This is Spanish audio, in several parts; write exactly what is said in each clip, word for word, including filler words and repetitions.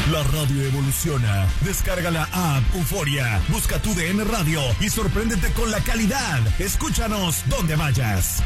La radio evoluciona. Descarga la app Euforia, busca tu D N Radio y sorpréndete con la calidad. Escúchanos donde vayas.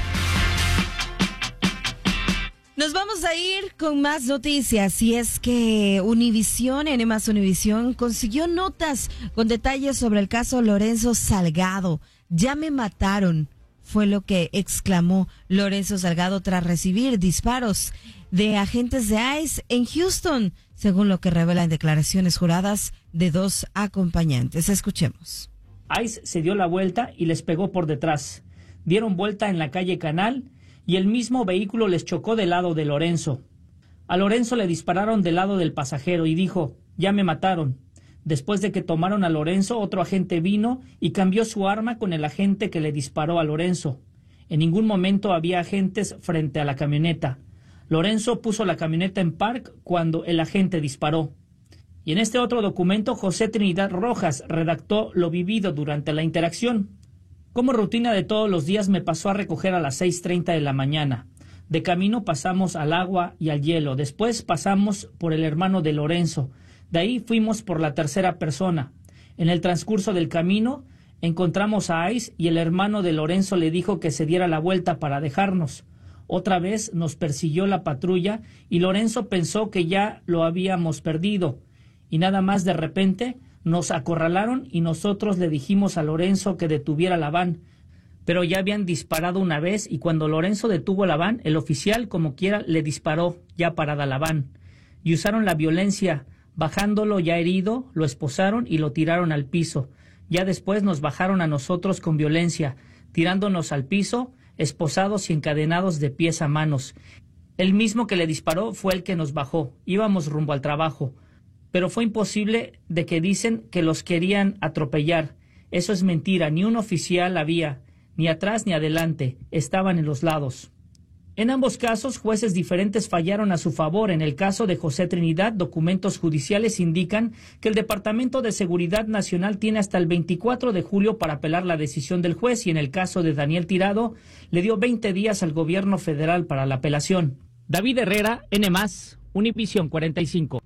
Nos vamos a ir con más noticias, y es que Univisión, N más Univisión, consiguió notas con detalles sobre el caso Lorenzo Salgado. Ya me mataron, fue lo que exclamó Lorenzo Salgado tras recibir disparos de agentes de ICE en Houston, según lo que revelan declaraciones juradas de dos acompañantes. Escuchemos. ICE se dio la vuelta y les pegó por detrás. Dieron vuelta en la calle Canal y el mismo vehículo les chocó del lado de Lorenzo. A Lorenzo le dispararon del lado del pasajero y dijo, ya me mataron. Después de que tomaron a Lorenzo, otro agente vino y cambió su arma con el agente que le disparó a Lorenzo. En ningún momento había agentes frente a la camioneta. Lorenzo puso la camioneta en park cuando el agente disparó. Y en este otro documento, José Trinidad Rojas redactó lo vivido durante la interacción. Como rutina de todos los días me pasó a recoger a las seis treinta de la mañana. De camino pasamos al agua y al hielo. Después pasamos por el hermano de Lorenzo. De ahí fuimos por la tercera persona. En el transcurso del camino encontramos a ICE y el hermano de Lorenzo le dijo que se diera la vuelta para dejarnos. Otra vez nos persiguió la patrulla y Lorenzo pensó que ya lo habíamos perdido. Y nada más de repente nos acorralaron y nosotros le dijimos a Lorenzo que detuviera la van, pero ya habían disparado una vez y cuando Lorenzo detuvo la van, el oficial como quiera le disparó ya parada la van. Y usaron la violencia, bajándolo ya herido, lo esposaron y lo tiraron al piso. Ya después nos bajaron a nosotros con violencia, tirándonos al piso, esposados y encadenados de pies a manos. El mismo que le disparó fue el que nos bajó. Íbamos rumbo al trabajo. Pero fue imposible de que dicen que los querían atropellar. Eso es mentira, ni un oficial había, ni atrás ni adelante, estaban en los lados. En ambos casos, jueces diferentes fallaron a su favor. En el caso de José Trinidad, documentos judiciales indican que el Departamento de Seguridad Nacional tiene hasta el veinticuatro de julio para apelar la decisión del juez, y en el caso de Daniel Tirado, le dio veinte días al gobierno federal para la apelación. David Herrera, N más, Univisión cuarenta y cinco.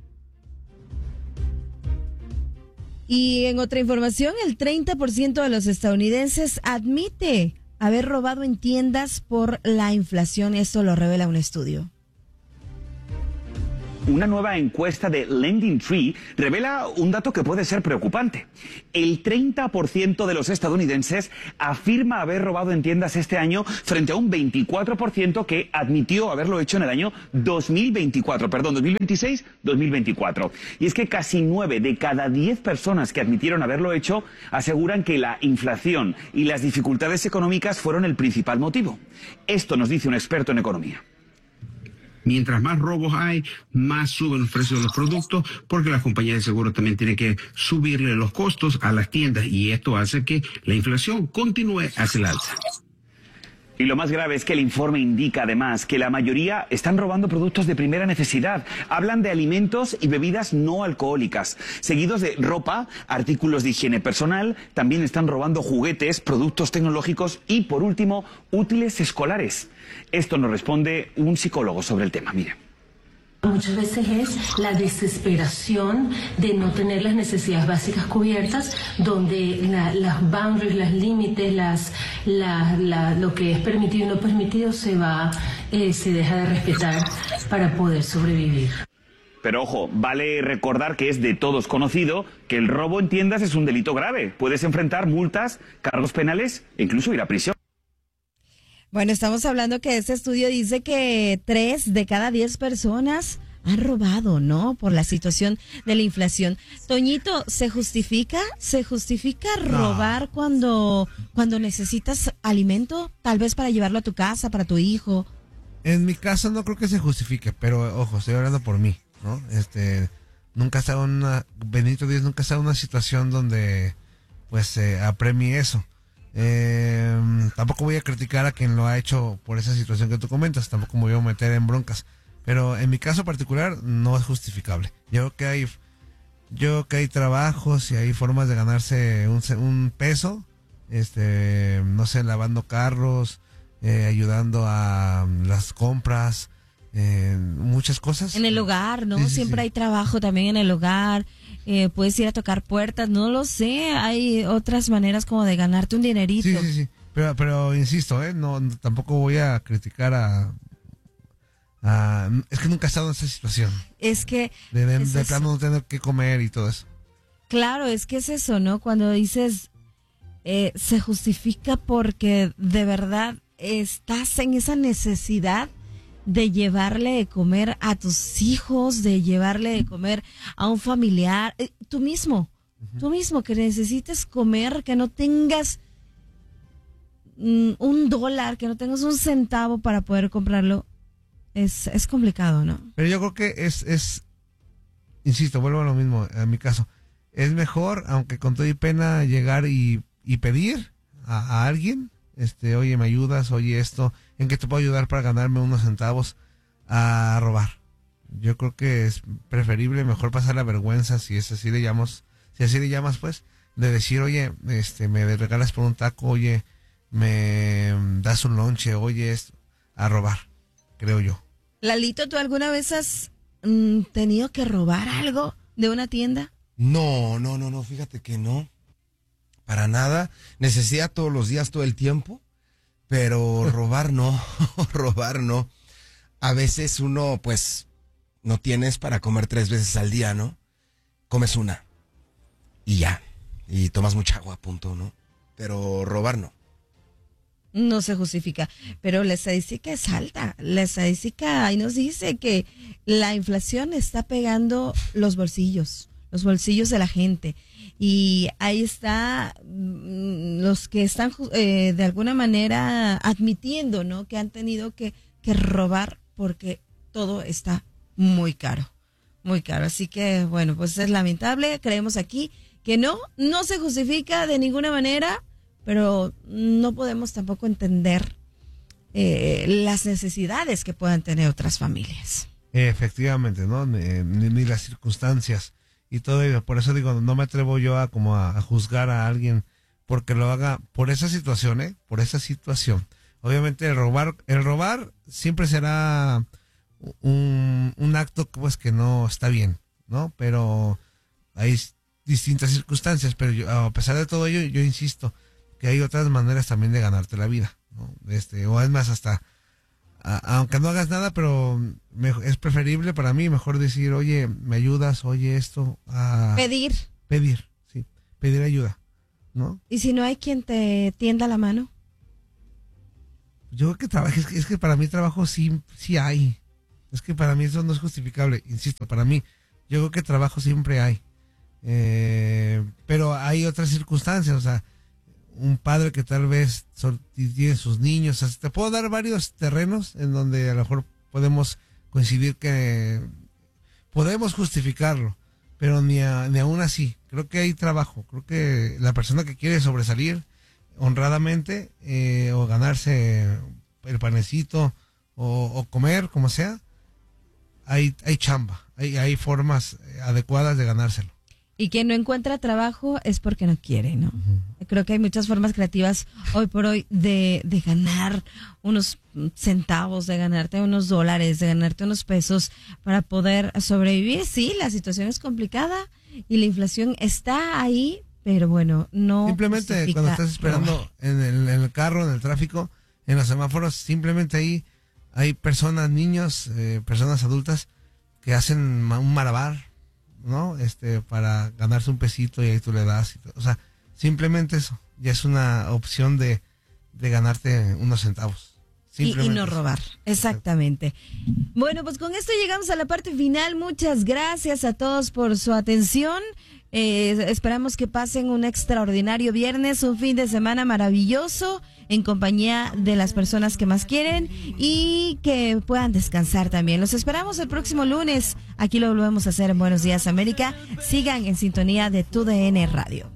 Y en otra información, el treinta por ciento de los estadounidenses admite haber robado en tiendas por la inflación. Esto lo revela un estudio. Una nueva encuesta de Lending Tree revela un dato que puede ser preocupante. El treinta por ciento de los estadounidenses afirma haber robado en tiendas este año frente a un veinticuatro por ciento que admitió haberlo hecho en el año dos mil veinticuatro, perdón, dos mil veintiséis, dos mil veinticuatro. Y es que casi nueve de cada diez personas que admitieron haberlo hecho aseguran que la inflación y las dificultades económicas fueron el principal motivo. Esto nos dice un experto en economía. Mientras más robos hay, más suben los precios de los productos, porque las compañías de seguro también tienen que subirle los costos a las tiendas, y esto hace que la inflación continúe hacia el alza. Y lo más grave es que el informe indica además que la mayoría están robando productos de primera necesidad. Hablan de alimentos y bebidas no alcohólicas, seguidos de ropa, artículos de higiene personal, también están robando juguetes, productos tecnológicos y, por último, útiles escolares. Esto nos responde un psicólogo sobre el tema. Mire. Muchas veces es la desesperación de no tener las necesidades básicas cubiertas, donde la, las boundaries, los límites, las, la, la, lo que es permitido y no permitido se va, eh, se deja de respetar para poder sobrevivir. Pero ojo, vale recordar que es de todos conocido que el robo en tiendas es un delito grave. Puedes enfrentar multas, cargos penales e incluso ir a prisión. Bueno, estamos hablando que este estudio dice que tres de cada diez personas han robado, ¿no? Por la situación de la inflación. Toñito, ¿se justifica? ¿Se justifica robar no. cuando, cuando necesitas alimento? Tal vez para llevarlo a tu casa, para tu hijo. En mi caso no creo que se justifique, pero ojo, estoy hablando por mí, ¿no? Este, nunca ha estado en una, bendito Dios, nunca ha estado en una situación donde, pues, eh, apremie eso. Eh, tampoco voy a criticar a quien lo ha hecho por esa situación que tú comentas, tampoco me voy a meter en broncas, pero en mi caso particular no es justificable. Yo creo que hay, yo creo que hay trabajos y hay formas de ganarse un, un peso, este, no sé, lavando carros, eh, ayudando a las compras, eh, muchas cosas. En el hogar, ¿no? Sí, sí, Siempre sí. hay trabajo también en el hogar. Eh, puedes ir a tocar puertas, no lo sé. Hay otras maneras como de ganarte un dinerito. Sí, sí, sí. Pero, pero insisto, ¿eh? No, no, tampoco voy a criticar a, a... Es que nunca he estado en esa situación. Es que... De, de, es de eso. plano no tener que comer y todo eso. Claro, es que es eso, ¿no? Cuando dices, eh, se justifica porque de verdad estás en esa necesidad de llevarle de comer a tus hijos, de llevarle de comer a un familiar, eh, tú mismo, uh-huh. tú mismo que necesites comer, que no tengas mm, un dólar, que no tengas un centavo para poder comprarlo, es, es complicado, ¿no? Pero yo creo que es, es, insisto, vuelvo a lo mismo, en mi caso, es mejor, aunque con todo y pena, llegar y, y pedir a, a alguien, este, oye, ¿me ayudas? Oye, esto, ¿en qué te puedo ayudar para ganarme unos centavos? A robar. Yo creo que es preferible, mejor pasar la vergüenza, si es así le llamas, si así le llamas, pues, de decir, oye, este, me regalas por un taco, oye, me das un lonche, oye, esto, a robar, creo yo. Lalito, ¿tú alguna vez has mm, tenido que robar algo de una tienda? No, no, no, no, fíjate que no. Para nada. Necesidad todos los días, todo el tiempo. Pero robar no, robar no. A veces uno, pues, no tienes para comer tres veces al día, ¿no? Comes una. Y ya. Y tomas mucha agua, punto, ¿no? Pero robar no. No se justifica. Pero la estadística es alta. La estadística ahí nos dice que la inflación está pegando los bolsillos. Los bolsillos de la gente. Y ahí está mmm, los que están eh, de alguna manera admitiendo, ¿no? Que han tenido que, que robar porque todo está muy caro, muy caro. Así que, bueno, pues es lamentable. Creemos aquí que no, no se justifica de ninguna manera, pero no podemos tampoco entender eh, las necesidades que puedan tener otras familias. Efectivamente, ¿no? Ni, ni, ni las circunstancias. Y todo ello, por eso digo, no me atrevo yo a como a, a juzgar a alguien porque lo haga por esa situación, ¿eh? Por esa situación. Obviamente el robar, el robar siempre será un, un acto pues que no está bien, ¿no? Pero hay distintas circunstancias, pero yo, a pesar de todo ello, yo insisto que hay otras maneras también de ganarte la vida, ¿no? Este, o es más hasta A, aunque no hagas nada, pero me, es preferible para mí, mejor decir, oye, ¿me ayudas? Oye, esto. A pedir. Pedir, sí. Pedir ayuda, ¿no? ¿Y si no hay quien te tienda la mano? Yo creo que trabajo, es que, es que para mí trabajo sí, sí hay. Es que para mí eso no es justificable, insisto, para mí. Yo creo que trabajo siempre hay. Eh, pero hay otras circunstancias, o sea, un padre que tal vez son, tiene sus niños, o sea, te puedo dar varios terrenos en donde a lo mejor podemos coincidir que podemos justificarlo, pero ni, a, ni aún así, creo que hay trabajo, creo que la persona que quiere sobresalir honradamente eh, o ganarse el panecito o, o comer, como sea, hay, hay chamba, hay, hay formas adecuadas de ganárselo. Y quien no encuentra trabajo es porque no quiere, ¿no? Uh-huh. Creo que hay muchas formas creativas hoy por hoy de, de ganar unos centavos, de ganarte unos dólares, de ganarte unos pesos para poder sobrevivir. Sí, la situación es complicada y la inflación está ahí, pero bueno, no. Simplemente cuando estás esperando en el, en el carro, en el tráfico, en los semáforos, simplemente ahí hay personas, niños, eh, personas adultas que hacen un malabar, ¿no? Este, para ganarse un pesito y ahí tú le das. Y todo. O sea, simplemente eso. Ya es una opción de, de ganarte unos centavos. Y, y no robar. Exactamente. Bueno, pues con esto llegamos a la parte final. Muchas gracias a todos por su atención. Eh, esperamos que pasen un extraordinario viernes, un fin de semana maravilloso en compañía de las personas que más quieren y que puedan descansar también. Los esperamos el próximo lunes. Aquí lo volvemos a hacer en Buenos Días América. Sigan en sintonía de Tu D N Radio.